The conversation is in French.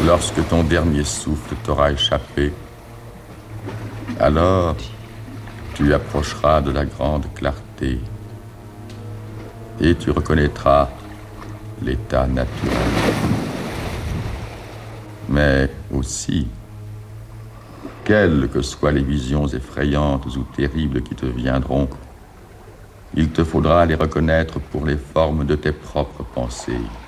Lorsque ton dernier souffle t'aura échappé, alors tu approcheras de la grande clarté et tu reconnaîtras l'état naturel. Mais aussi, quelles que soient les visions effrayantes ou terribles qui te viendront, il te faudra les reconnaître pour les formes de tes propres pensées.